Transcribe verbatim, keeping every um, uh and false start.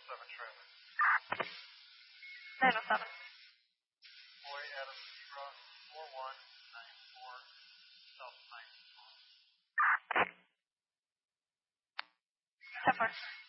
seven trailer. nine oh seven. Boy, Adam Zebra, four one nine four, South nine. ten four.